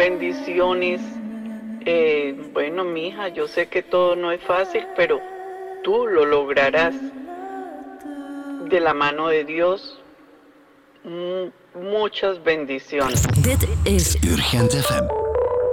bendiciones. Bueno, mija, yo sé que todo no es fácil, pero tú lo lograrás de la mano de Dios. Muchas bendiciones. Dit is Urgent FM.